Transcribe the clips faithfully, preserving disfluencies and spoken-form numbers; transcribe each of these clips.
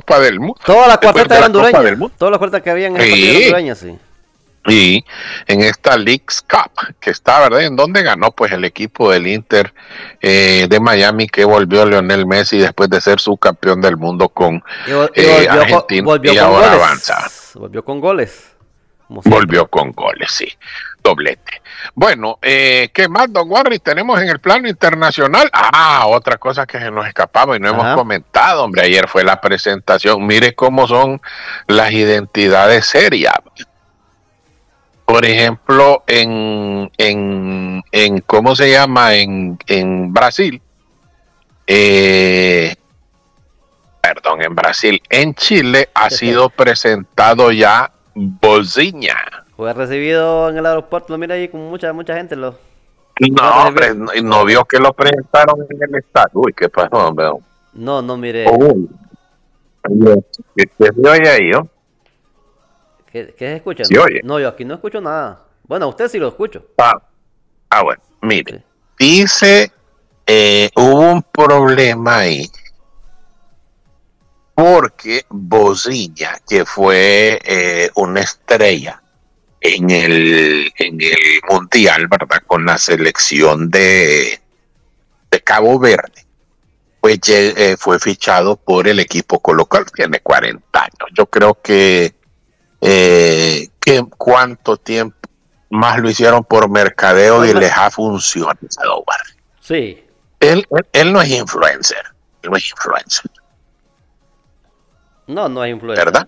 Copa del Mundo. Toda la cuarteta de era la Copa hondureña. del Mundo. Toda la cuarteta que había en el Sí. partido era hondureña, sí. Y en esta Leagues Cup, que está, ¿verdad? En donde ganó pues el equipo del Inter eh, de Miami, que volvió Lionel Messi después de ser subcampeón del mundo con Y, vol- y eh, volvió, con, Argentina, volvió y con ahora goles. avanza. Volvió con goles. Como siempre. Volvió con goles, sí. Doblete. Bueno, eh, ¿qué más, don Warri? Tenemos en el plano internacional. Ah, otra cosa que se nos escapaba y no hemos Ajá. comentado, hombre. Ayer fue la presentación. Mire cómo son las identidades serias. Por ejemplo, en, en, en ¿cómo se llama? En, en Brasil. Eh, perdón, en Brasil. En Chile ha sido presentado ya Boziña. Fue recibido en el aeropuerto, lo mira ahí con mucha mucha gente. Lo, No, hombre, no, no vio que lo presentaron en el estadio. Uy, ¿qué pasó, hombre? No, no, mire. Uy, ¿qué, qué se oye ahí, no? ¿Qué, qué se escucha? ¿Se no, oye? no, yo aquí no escucho nada. Bueno, usted sí lo escucho. Ah, ah bueno, mire. Sí. Dice, eh, hubo un problema ahí. Porque Boziña, que fue eh, una estrella en el, en el Mundial, ¿verdad? Con la selección de, de Cabo Verde, pues eh, fue fichado por el equipo Colo-Colo, tiene cuarenta años. Yo creo que, eh, que cuánto tiempo más lo hicieron por mercadeo y les ha funcionado. Sí. Él, él, él no es influencer, él no es influencer. No, no es influencer. ¿Verdad?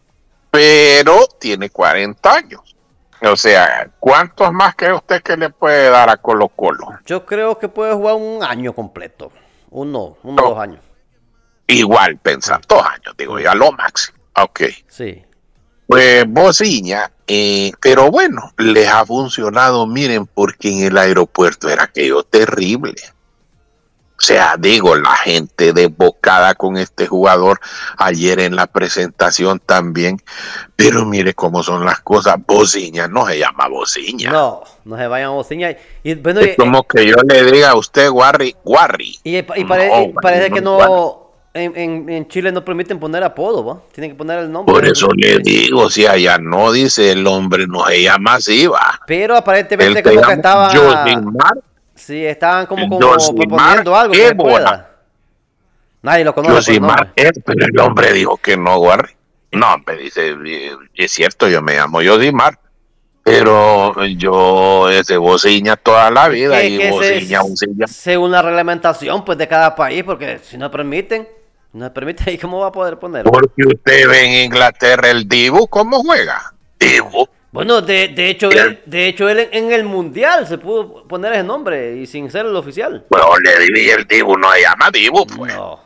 Pero tiene cuarenta años. O sea, ¿cuántos más cree usted que le puede dar a Colo Colo? Yo creo que puede jugar un año completo. Uno, uno o No. dos años. Igual, pensar, dos años, digo, ya lo máximo. Ok. Sí. Pues Boziña, eh, pero bueno, les ha funcionado, miren, porque en el aeropuerto era aquello terrible. O sea, digo, la gente desbocada con este jugador ayer en la presentación también. Pero mire cómo son las cosas. Boziña no se llama Boziña. No, no se vayan a Boziña. Y, bueno, Es y, como que yo le diga a usted, Warri, Warri. y, y pare- No, y parece no, que no, no. En, en, en Chile no permiten poner apodo, ¿va? Tienen que poner el nombre. Por eso le digo, si allá no dice el hombre, no se llama así, va. Pero aparentemente Él como se que llama estaba. Josimar. Sí, estaban como, como Josimar proponiendo algo que se Ébola. pueda. Nadie lo conoce por el Josimar, nombre. es, pero el hombre dijo que no, Warri. No, me dice, es cierto, yo me llamo Josimar. Pero yo es de Boziña toda la vida Que, y que Boziña, se, Boziña. según la reglamentación pues de cada país, porque si no permiten, no permiten, ¿y cómo va a poder poner? Porque usted ve en Inglaterra el Dibu, ¿cómo juega? Dibu. Bueno, de, de hecho, él, de hecho él en, en el mundial se pudo poner ese nombre y sin ser el oficial. Bueno, le diría el Dibu, no se llama Dibu, pues. No,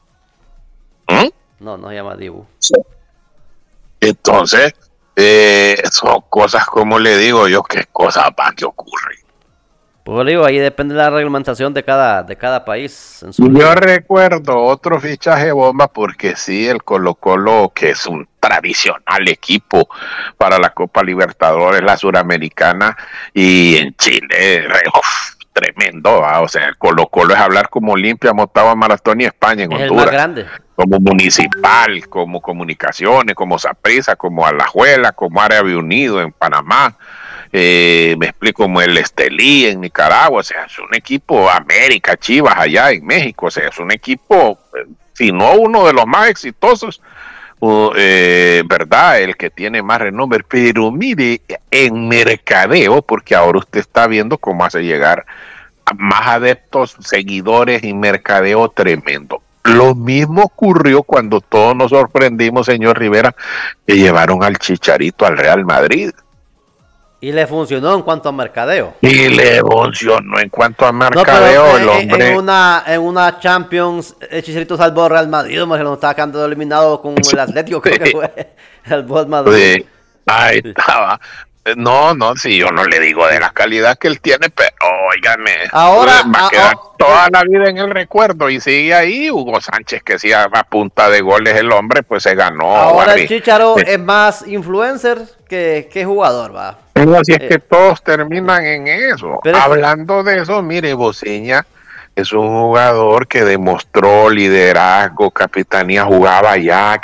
¿Mm? no, no se llama Dibu. Sí. Entonces, eh, son cosas como le digo yo, que cosas van que ocurren. Pues digo, ahí depende de la reglamentación de cada, de cada país. En su Yo liga. recuerdo otro fichaje bomba porque sí, el Colo Colo, que es un tradicional equipo para la Copa Libertadores, la Suramericana, y en Chile, uf, tremendo, ¿va? O sea, el Colo Colo es hablar como Olimpia, Motagua, Maratón y España en Es Honduras. el más grande. Como Municipal, como Comunicaciones, como Saprissa, como Alajuela, como Árabe Unido en Panamá. Eh, me explico, como el Estelí en Nicaragua, o sea, es un equipo, América, Chivas allá en México, o sea, es un equipo, eh, si no uno de los más exitosos, uh, eh, ¿verdad? El que tiene más renombre, pero mire, en mercadeo, porque ahora usted está viendo cómo hace llegar a más adeptos, seguidores y mercadeo tremendo. Lo mismo ocurrió cuando todos nos sorprendimos, señor Rivera, que llevaron al Chicharito al Real Madrid. Y le funcionó en cuanto a mercadeo. Y le funcionó en cuanto a No, mercadeo, pero el en, hombre. en una, en una Champions, el Chicharito salvó al Real Madrid, hombre, que no estaba quedando eliminado con el Atlético, creo que fue. Salvó al Madrid. Sí, ahí estaba. No, no, si yo no le digo de la calidad que él tiene, pero óigame, Ahora, va a quedar a, toda la vida en el recuerdo y sigue ahí. Hugo Sánchez, que sí a, a punta de goles el hombre, pues se ganó. ahora Barry. el Chicharo Eh, es más influencer que, que jugador, va. No, si es Eh, que todos terminan en eso. pero es- Hablando de eso, mire, Boziña es un jugador que demostró liderazgo, capitanía, jugaba allá,